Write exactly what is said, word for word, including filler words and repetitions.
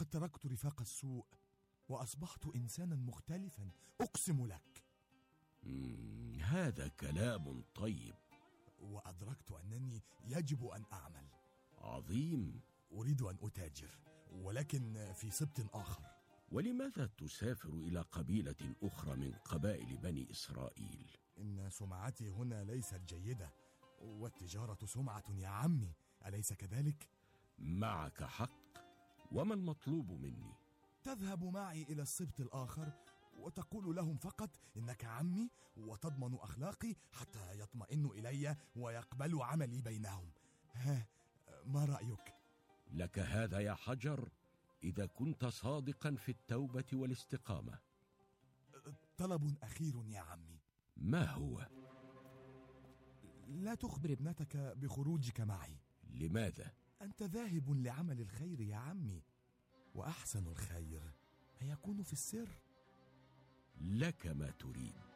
لقد تركت رفاق السوء وأصبحت إنسانا مختلفا، أقسم لك. مم هذا كلام طيب. وأدركت أنني يجب أن أعمل. عظيم. أريد أن أتاجر، ولكن في سبط آخر. ولماذا تسافر إلى قبيلة أخرى من قبائل بني إسرائيل؟ إن سمعتي هنا ليست جيدة، والتجارة سمعة يا عمي، أليس كذلك؟ معك حق. وما المطلوب مني؟ تذهب معي إلى السبط الآخر وتقول لهم فقط إنك عمي، وتضمن أخلاقي حتى يطمئنوا إلي ويقبلوا عملي بينهم. ها، ما رأيك؟ لك هذا يا حجر إذا كنت صادقا في التوبة والاستقامة. طلب أخير يا عمي. ما هو؟ لا تخبر ابنتك بخروجك معي. لماذا؟ أنت ذاهب لعمل الخير يا عمي، وأحسن الخير أن يكون في السر. لك ما تريد.